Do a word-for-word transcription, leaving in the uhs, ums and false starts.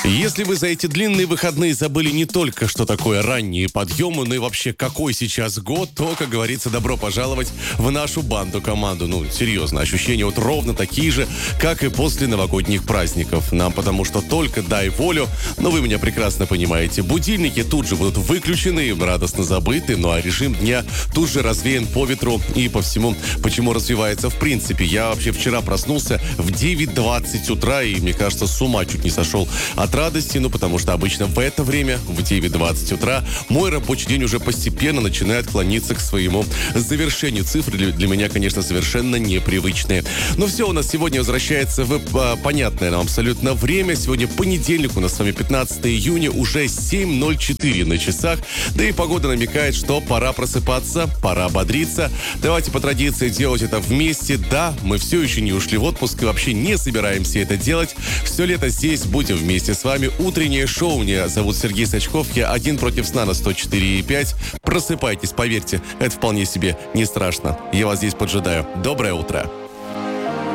Если вы за эти длинные выходные забыли не только, что такое ранние подъемы, но и вообще какой сейчас год, то, как говорится, добро пожаловать в нашу банду-команду. Ну, серьезно, ощущения вот ровно такие же, как и после новогодних праздников. Нам потому что только дай волю, но вы меня прекрасно понимаете. Будильники тут же будут выключены, радостно забыты, ну а режим дня тут же развеян по ветру и по всему, почему развивается в принципе. Я вообще вчера проснулся в девять двадцать утра и, мне кажется, с ума чуть не сошел от радости, ну потому что обычно в это время, в девять двадцать утра, мой рабочий день уже постепенно начинает клониться к своему завершению. Цифры для, для меня, конечно, совершенно непривычные. Но все у нас сегодня возвращается в а, понятное нам абсолютно время. Сегодня понедельник, у нас с вами пятнадцатое июня, уже семь ноль четыре на часах. Да и погода намекает, что пора просыпаться, пора бодриться. Давайте по традиции делать это вместе. Да, мы все еще не ушли в отпуск и вообще не собираемся это делать. Все лето здесь, будем вместе с вами. Утреннее шоу. Меня зовут Сергей Сачков. Я один против сна на сто четыре и пять. Просыпайтесь, поверьте, это вполне себе не страшно. Я вас здесь поджидаю. Доброе утро.